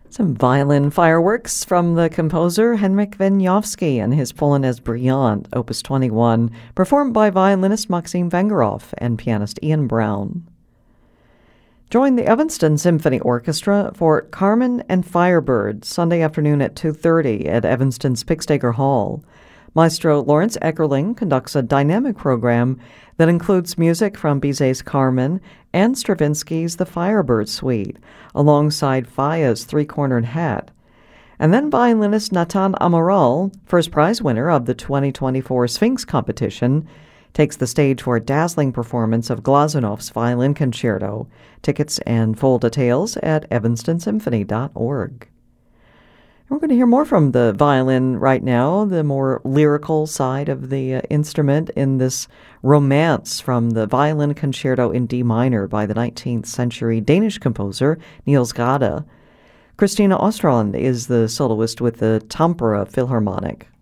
Some violin fireworks from the composer Henryk Wieniawski and his Polonaise Brillante, Opus 21, performed by violinist Maxim Vengerov and pianist Ian Brown. Join the Evanston Symphony Orchestra for Carmen and Firebird, Sunday afternoon at 2:30 at Evanston's Pixtaker Hall. Maestro Lawrence Eckerling conducts a dynamic program that includes music from Bizet's Carmen and Stravinsky's The Firebird Suite, alongside Faya's Three-Cornered Hat. And then violinist Natan Amaral, first prize winner of the 2024 Sphinx competition, takes the stage for a dazzling performance of Glazunov's Violin Concerto. Tickets and full details at evanstonsymphony.org. We're going to hear more from the violin right now, the more lyrical side of the instrument in this romance from the Violin Concerto in D minor by the 19th century Danish composer Niels Gade. Christina Ostrand is the soloist with the Tampere Philharmonic.